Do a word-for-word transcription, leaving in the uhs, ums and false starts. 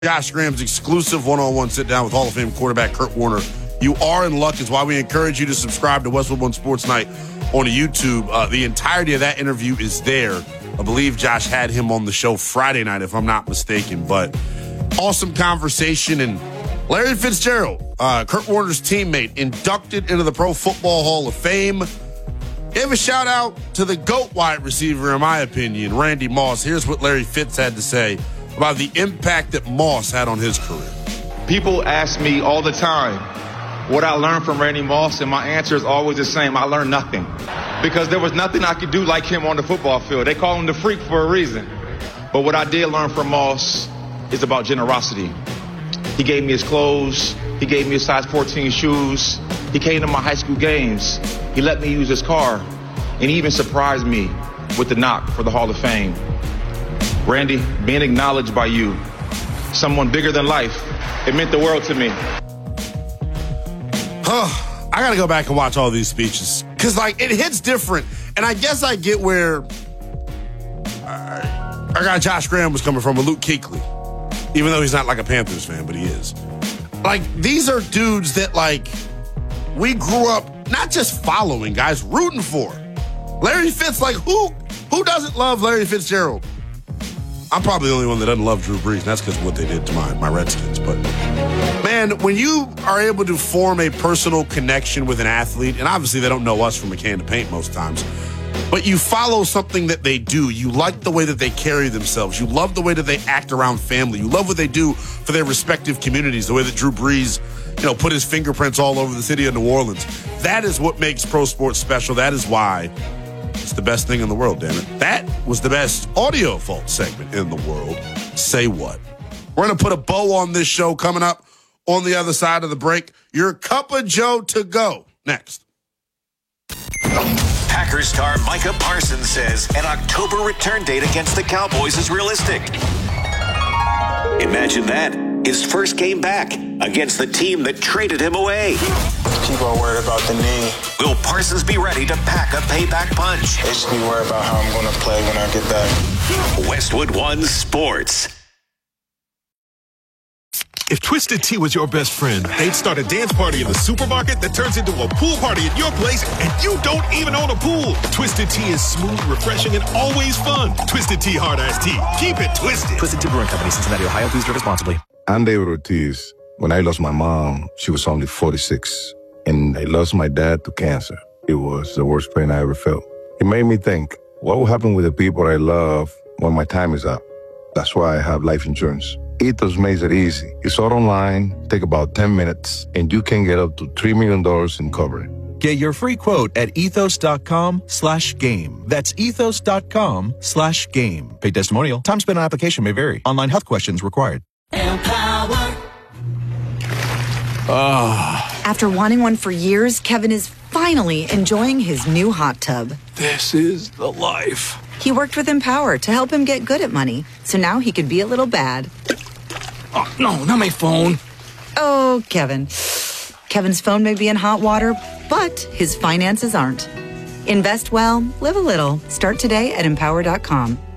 Josh Graham's exclusive one-on-one sit-down with Hall of Fame quarterback Kurt Warner. You are in luck. Is why we encourage you to subscribe to Westwood One Sports Night on YouTube. Uh, the entirety of that interview is there. I believe Josh had him on the show Friday night, if I'm not mistaken. But awesome conversation. And Larry Fitzgerald, uh, Kurt Warner's teammate, inducted into the Pro Football Hall of Fame. Gave a shout-out to the GOAT wide receiver, in my opinion, Randy Moss. Here's what Larry Fitz had to say about the impact that Moss had on his career. People ask me all the time what I learned from Randy Moss, and my answer is always the same. I learned nothing. Because there was nothing I could do like him on the football field. They call him the freak for a reason. But what I did learn from Moss is about generosity. He gave me his clothes. He gave me his size fourteen shoes. He came to my high school games. He let me use his car. And he even surprised me with the knock for the Hall of Fame. Randy, being acknowledged by you, someone bigger than life, it meant the world to me. Huh. I got to go back and watch all these speeches because, like, it hits different. And I guess I get where uh, our guy Josh Graham was coming from with Luke Kuechly, even though he's not like a Panthers fan, but he is. Like, these are dudes that, like, we grew up not just following, guys, rooting for. Larry Fitz, like, who who doesn't love Larry Fitzgerald? I'm probably the only one that doesn't love Drew Brees, and that's because of what they did to my, my Redskins. But, man, when you are able to form a personal connection with an athlete, and obviously they don't know us from a can of paint most times, but you follow something that they do. You like the way that they carry themselves. You love the way that they act around family. You love what they do for their respective communities, the way that Drew Brees, you know, put his fingerprints all over the city of New Orleans. That is what makes pro sports special. That is why it's the best thing in the world, damn it. That was the best audio vault segment in the world. Say what? We're going to put a bow on this show coming up on the other side of the break. Your Cup of Joe to go. Next. Packers star Micah Parsons says an October return date against the Cowboys is realistic. Imagine that. His first game back against the team that traded him away. People are worried about the knee. Will Parsons be ready to pack a payback punch? They should be worried about how I'm going to play when I get back. Westwood One Sports. If Twisted Tea was your best friend, they'd start a dance party in the supermarket that turns into a pool party at your place, and you don't even own a pool. Twisted Tea is smooth, refreshing, and always fun. Twisted Tea Hard Iced Tea. Keep it twisted. Twisted Tea Brewing Company, Cincinnati, Ohio. Please drink responsibly. I'm David Ortiz. When I lost my mom, she was only forty-six, and I lost my dad to cancer. It was the worst pain I ever felt. It made me think, what will happen with the people I love when my time is up? That's why I have life insurance. Ethos makes it easy. It's all online, take about ten minutes, and you can get up to three million dollars in coverage. Get your free quote at ethos.com slash game. That's ethos.com slash game. Paid testimonial. Time spent on application may vary. Online health questions required. Empower. Oh. After wanting one for years, Kevin is finally enjoying his new hot tub. This is the life. He worked with Empower to help him get good at money, so now he could be a little bad. Oh, no, not my phone. Oh, Kevin. Kevin's phone may be in hot water, but his finances aren't. Invest well, live a little. Start today at empower dot com.